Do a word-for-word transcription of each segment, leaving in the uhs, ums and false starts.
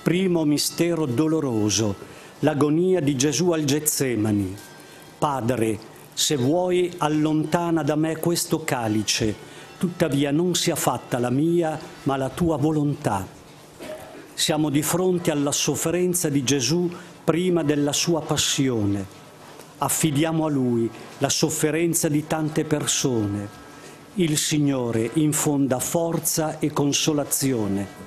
Primo mistero doloroso, l'agonia di Gesù al Getsemani. Padre, se vuoi, allontana da me questo calice, tuttavia non sia fatta la mia, ma la tua volontà. Siamo di fronte alla sofferenza di Gesù prima della sua passione. Affidiamo a Lui la sofferenza di tante persone. Il Signore infonda forza e consolazione.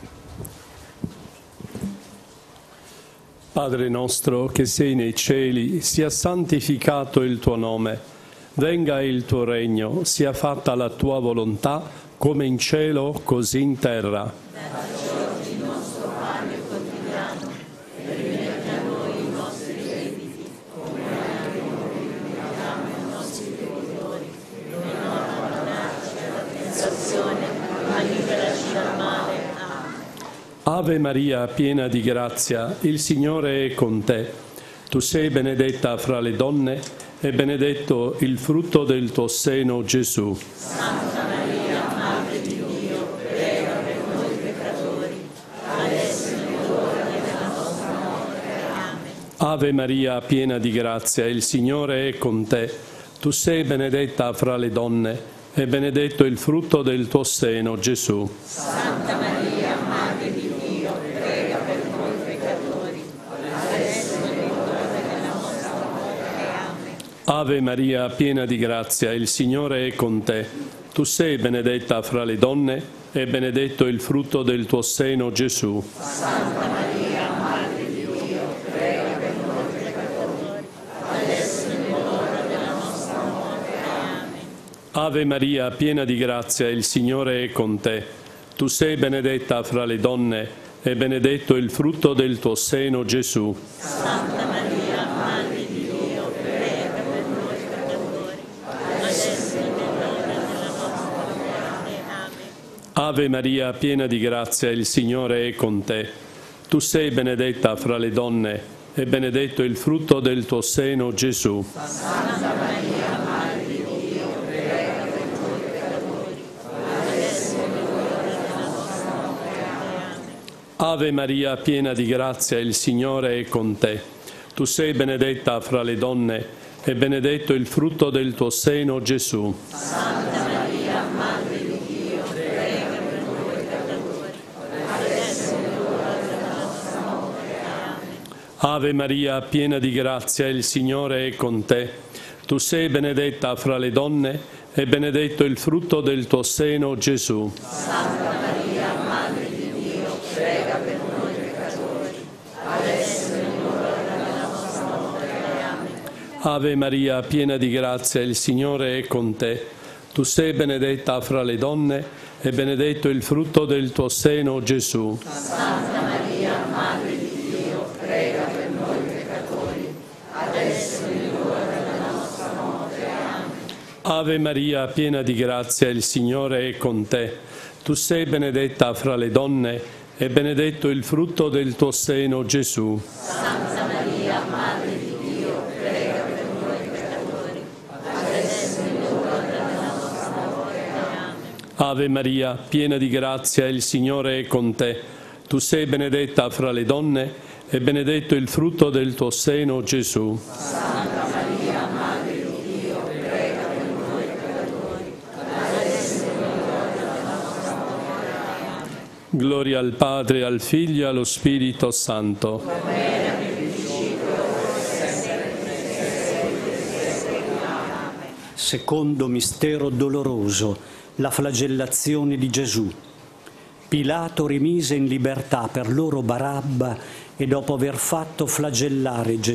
Padre nostro che sei nei cieli, sia santificato il tuo nome. Venga il tuo regno, sia fatta la tua volontà, come in cielo, così in terra. Dacci oggi il nostro pane quotidiano, e rimetti a noi i nostri debiti, come anche noi rimettiamo ai nostri debitori, e non abbandonarci alla tentazione, ma liberaci dal male. Ave Maria, piena di grazia, il Signore è con te. Tu sei benedetta fra le donne e benedetto il frutto del tuo seno, Gesù. Santa Maria, Madre di Dio, prega per noi peccatori, adesso è l'ora della nostra morte. Amen. Ave Maria, piena di grazia, il Signore è con te. Tu sei benedetta fra le donne e benedetto il frutto del tuo seno, Gesù. Santa Maria, Madre di Dio, prega per noi peccatori, adesso è l'ora della nostra morte. Amen. Ave Maria, piena di grazia, il Signore è con te. Tu sei benedetta fra le donne e benedetto il frutto del tuo seno, Gesù. Santa Maria, Madre di Dio, prega per noi peccatori, adesso è l'ora della nostra morte. Amen. Ave Maria, piena di grazia, il Signore è con te. Tu sei benedetta fra le donne e benedetto il frutto del tuo seno, Gesù. Santa Maria, Madre di Dio, prega per noi peccatori, adesso è l'ora della nostra morte. Amen. Ave Maria, piena di grazia, il Signore è con te. Tu sei benedetta fra le donne e benedetto il frutto del tuo seno, Gesù. Santa Maria, Madre di Dio, prega per noi peccatori, adesso è l'ora della nostra morte. Amen. Ave Maria, piena di grazia, il Signore è con te. Tu sei benedetta fra le donne e benedetto il frutto del tuo seno, Gesù. Santa Maria, Madre di Dio, prega per noi peccatori, adesso è l'ora della nostra morte. Amen. Ave Maria, piena di grazia, il Signore è con te. Tu sei benedetta fra le donne e benedetto il frutto del tuo seno, Gesù. Santa Maria, Madre di Dio, prega per noi peccatori, adesso è l'ora della nostra morte. Amen. Ave Maria, piena di grazia, il Signore è con te. Tu sei benedetta fra le donne e benedetto il frutto del tuo seno, Gesù. Santa Maria, Madre di Dio, prega per noi peccatori, adesso è l'ora della nostra morte. Amen. Ave Maria, piena di grazia, il Signore è con te. Tu sei benedetta fra le donne e benedetto il frutto del tuo seno, Gesù. Santa Maria, Madre di Dio, prega per noi peccatori, adesso è l'ora della nostra morte. Amen. Ave Maria, piena di grazia, il Signore è con te. Tu sei benedetta fra le donne e benedetto il frutto del tuo seno, Gesù. Santa Maria, Madre di Dio, prega per noi peccatori, adesso è l'ora della nostra morte. Amen. Gloria al Padre, al Figlio e allo Spirito Santo. Secondo mistero doloroso, la flagellazione di Gesù. Pilato rimise in libertà per loro Barabba e dopo aver fatto flagellare Gesù